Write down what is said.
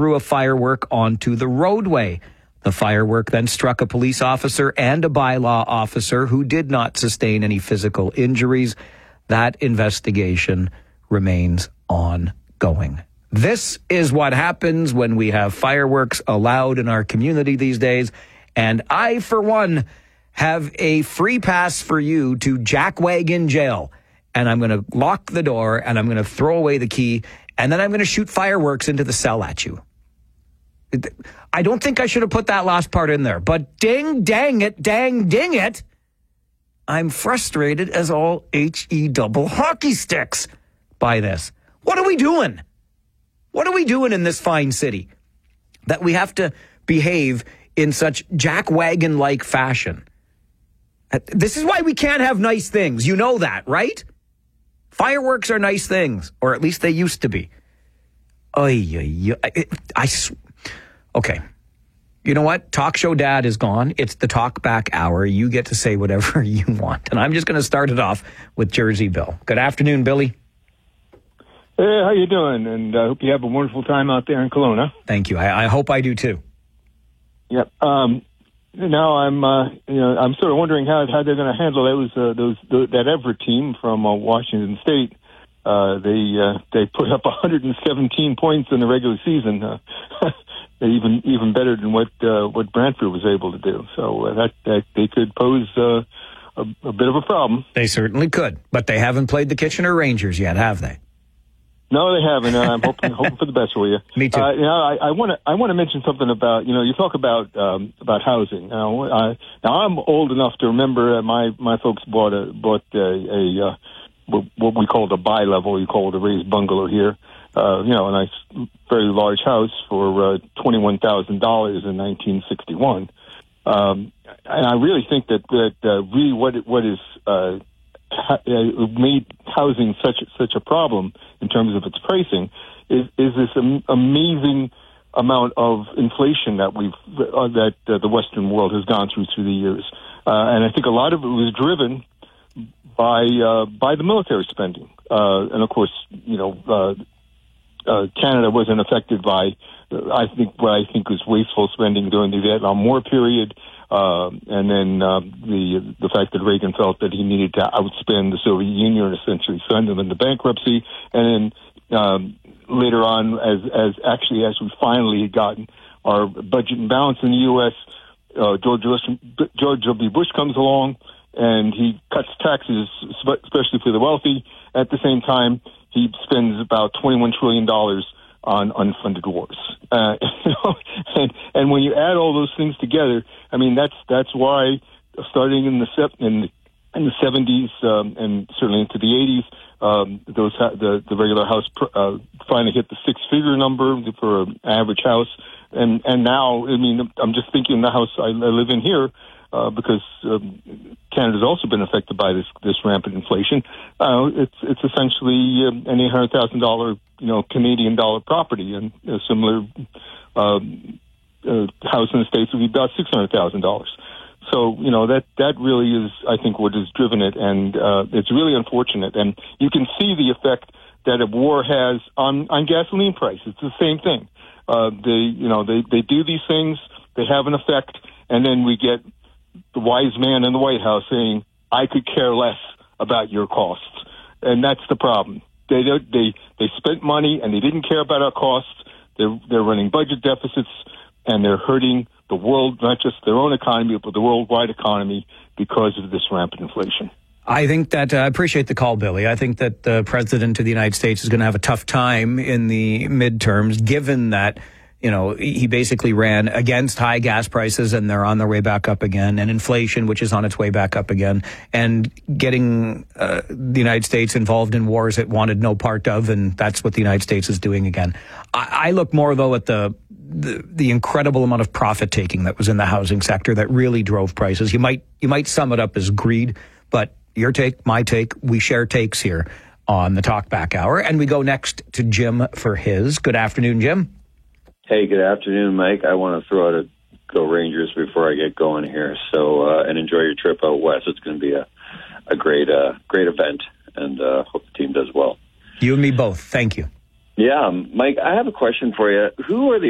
threw a firework onto the roadway. The firework then struck a police officer and a bylaw officer who did not sustain any physical injuries. That investigation remains ongoing. This is what happens when we have fireworks allowed in our community these days. And I, for one, have a free pass for you to Jackwagon Jail. And I'm going to lock the door and I'm going to throw away the key. And then I'm going to shoot fireworks into the cell at you. I don't think I should have put that last part in there, but ding, dang it, dang, ding it. I'm frustrated as all HE double hockey sticks by this. What are we doing? What are we doing in this fine city that we have to behave in such jackwagon-like fashion? This is why we can't have nice things. You know that, right? Fireworks are nice things, or at least they used to be. Okay. You know what? Talk show dad is gone. It's the talk back hour. You get to say whatever you want. And I'm just going to start it off with Jersey Bill. Good afternoon, Billy. Hey, how you doing? And I hope you have a wonderful time out there in Kelowna. Thank you. I hope I do too. Yep. Now I'm sort of wondering how they're going to handle that Everett team from Washington State. They put up 117 points in the regular season. Even better than what Brantford was able to do. So that they could pose a bit of a problem. They certainly could, but they haven't played the Kitchener Rangers yet, have they? No, they haven't. I'm hoping for the best for you. Me too. I want to mention something about you talk about housing. Now I'm old enough to remember my folks bought a what we called a bi-level. You call it a raised bungalow here. A nice, very large house for $21,000 in 1961. And I really think that really what is made housing such a problem in terms of its pricing is this amazing amount of inflation that the Western world has gone through the years. And I think a lot of it was driven by the military spending. And of course, Canada wasn't affected by, what I think was wasteful spending during the Vietnam War period, and then the fact that Reagan felt that he needed to outspend the Soviet Union and essentially send them into bankruptcy, and then later on, as we finally had gotten our budget in balance in the U.S., George W. Bush comes along and he cuts taxes, especially for the wealthy. At the same time, he spends about $21 trillion on unfunded wars. And when you add all those things together, I mean, that's why starting in the 70s and certainly into the 80s, the regular house finally hit the six-figure number for an average house. And now, I mean, I'm just thinking the house I live in here, because Canada's also been affected by this rampant inflation. It's essentially an $800,000 Canadian dollar property, and a similar house in the States would be about $600,000. So that really is, I think, what has driven it, and it's really unfortunate. And you can see the effect that a war has on gasoline prices. It's the same thing. They do these things, they have an effect, and then we get the wise man in the White House saying, "I could care less about your costs," and that's the problem. They spent money and they didn't care about our costs. They're running budget deficits, and they're hurting the world, not just their own economy, but the worldwide economy because of this rampant inflation. I think that I appreciate the call, Billy. I think that the president of the United States is going to have a tough time in the midterms, given that, he basically ran against high gas prices and they're on their way back up again, and inflation, which is on its way back up again, and getting the United States involved in wars it wanted no part of, and that's what the United States is doing again. I look more, though, at the incredible amount of profit taking that was in the housing sector that really drove prices. You might sum it up as greed, but your take, my take, we share takes here on the Talkback Hour. And we go next to Jim for his. Good afternoon, Jim. Hey, good afternoon, Mike. I want to throw out a Go Rangers before I get going here. So, and enjoy your trip out west. It's going to be a great event, and hope the team does well. You and me both. Thank you. Yeah, Mike, I have a question for you. Who are the